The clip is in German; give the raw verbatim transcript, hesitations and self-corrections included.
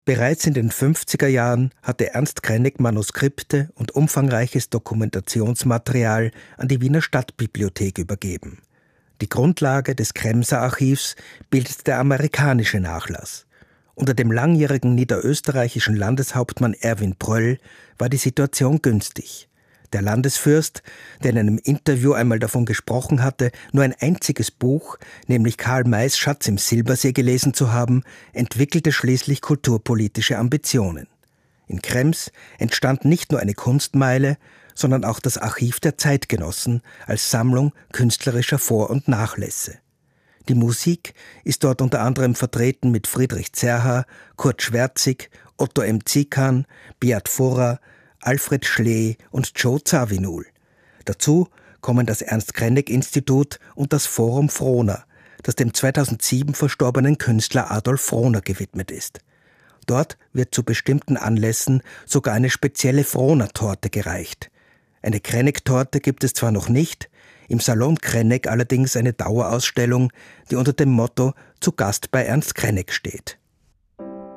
Bereits in den fünfziger Jahren hatte Ernst Krenek Manuskripte und umfangreiches Dokumentationsmaterial an die Wiener Stadtbibliothek übergeben. Die Grundlage des Kremser Archivs bildet der amerikanische Nachlass. Unter dem langjährigen niederösterreichischen Landeshauptmann Erwin Pröll war die Situation günstig. Der Landesfürst, der in einem Interview einmal davon gesprochen hatte, nur ein einziges Buch, nämlich Karl Mays Schatz im Silbersee gelesen zu haben, entwickelte schließlich kulturpolitische Ambitionen. In Krems entstand nicht nur eine Kunstmeile, sondern auch das Archiv der Zeitgenossen als Sammlung künstlerischer Vor- und Nachlässe. Die Musik ist dort unter anderem vertreten mit Friedrich Zerha, Kurt Schwärzig, Otto M. Zikan, Beat Furrer, Alfred Schlee und Joe Zawinul. Dazu kommen das Ernst-Krenek-Institut und das Forum Frohner, das dem zweitausendsieben verstorbenen Künstler Adolf Frohner gewidmet ist. Dort wird zu bestimmten Anlässen sogar eine spezielle Frohner-Torte gereicht. Eine Krenek-Torte gibt es zwar noch nicht, im Salon Krenek allerdings eine Dauerausstellung, die unter dem Motto »Zu Gast bei Ernst Krenek« steht.